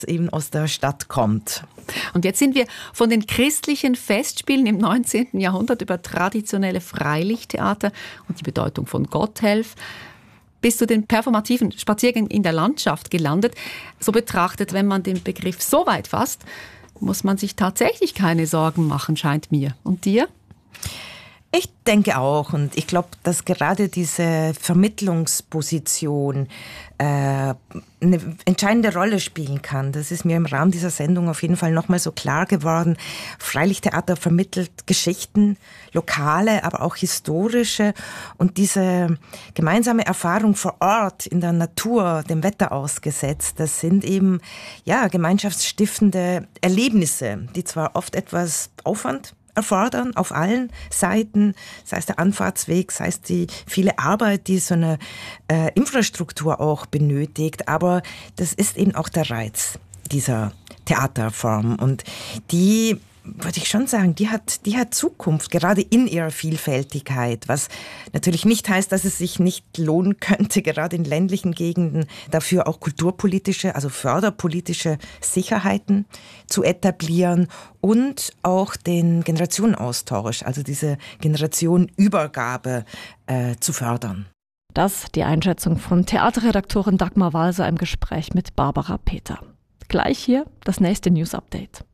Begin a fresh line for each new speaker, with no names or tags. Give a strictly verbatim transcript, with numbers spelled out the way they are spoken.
eben aus der Stadt kommt.
Und jetzt sind wir von den christlichen Festspielen im neunzehnten Jahrhundert über traditionelle Freilichttheater und die Bedeutung von Gotthelf bis zu den performativen Spaziergängen in der Landschaft gelandet. So betrachtet, wenn man den Begriff so weit fasst, muss man sich tatsächlich keine Sorgen machen, scheint mir. Und dir?
Ich denke auch, und ich glaube, dass gerade diese Vermittlungsposition äh, eine entscheidende Rolle spielen kann. Das ist mir im Rahmen dieser Sendung auf jeden Fall nochmal so klar geworden. Freilichttheater vermittelt Geschichten, lokale, aber auch historische, und diese gemeinsame Erfahrung vor Ort, in der Natur, dem Wetter ausgesetzt, das sind eben ja gemeinschaftsstiftende Erlebnisse, die zwar oft etwas Aufwand erfordern auf allen Seiten, sei es der Anfahrtsweg, sei es die viele Arbeit, die so eine äh, Infrastruktur auch benötigt, aber das ist eben auch der Reiz dieser Theaterform, und die, würde ich schon sagen, die hat, die hat Zukunft, gerade in ihrer Vielfältigkeit, was natürlich nicht heißt, dass es sich nicht lohnen könnte, gerade in ländlichen Gegenden dafür auch kulturpolitische, also förderpolitische Sicherheiten zu etablieren und auch den Generationenaustausch, also diese Generationenübergabe äh, zu fördern.
Das die Einschätzung von Theaterredaktorin Dagmar Walser im Gespräch mit Barbara Peter. Gleich hier das nächste News Update.